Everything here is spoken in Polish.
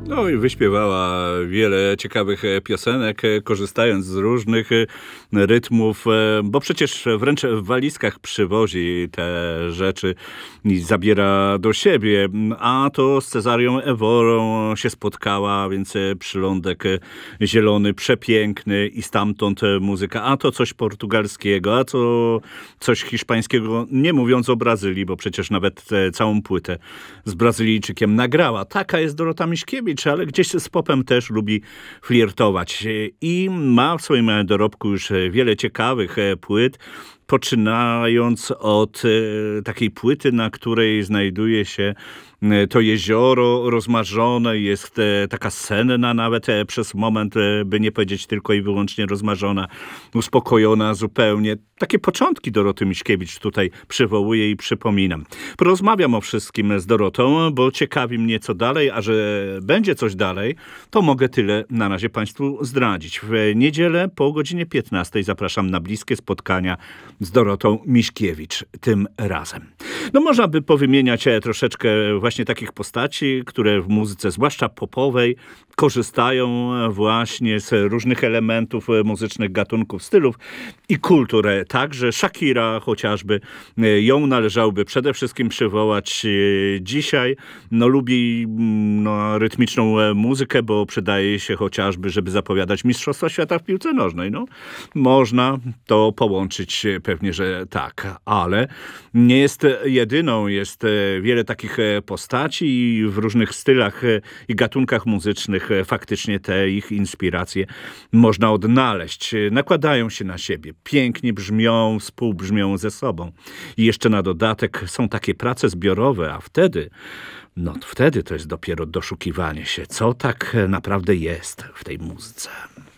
No i wyśpiewała wiele ciekawych piosenek, korzystając z różnych rytmów, bo przecież wręcz w walizkach przywozi te rzeczy i zabiera do siebie. A to z Cezarią Eworą się spotkała, więc przylądek zielony, przepiękny i stamtąd muzyka. A to coś portugalskiego, a to coś hiszpańskiego, nie mówiąc o Brazylii, bo przecież nawet całą płytę z Brazylijczykiem nagrała. Taka jest Dorota Miśkiewicz, ale gdzieś z popem też lubi flirtować i ma w swoim dorobku już wiele ciekawych płyt, poczynając od takiej płyty, na której znajduje się to jezioro rozmarzone, jest taka senna nawet przez moment, by nie powiedzieć tylko i wyłącznie rozmarzona, uspokojona zupełnie. Takie początki Doroty Miśkiewicz tutaj przywołuję i przypominam. Porozmawiam o wszystkim z Dorotą, bo ciekawi mnie co dalej, a że będzie coś dalej, to mogę tyle na razie Państwu zdradzić. W niedzielę po godzinie 15 zapraszam na bliskie spotkania z Dorotą Miśkiewicz tym razem. No można by powymieniać troszeczkę właśnie takich postaci, które w muzyce, zwłaszcza popowej, korzystają właśnie z różnych elementów muzycznych, gatunków, stylów i kultur. Także Shakira chociażby, ją należałoby przede wszystkim przywołać dzisiaj. No lubi rytmiczną muzykę, bo przydaje się chociażby, żeby zapowiadać Mistrzostwa Świata w piłce nożnej. No, można to połączyć, pewnie, że tak, ale nie jest jedyną, jest wiele takich postaci i w różnych stylach i gatunkach muzycznych faktycznie te ich inspiracje można odnaleźć. Nakładają się na siebie, pięknie brzmią, współbrzmią ze sobą. I jeszcze na dodatek są takie prace zbiorowe, a wtedy to jest dopiero doszukiwanie się, co tak naprawdę jest w tej muzyce.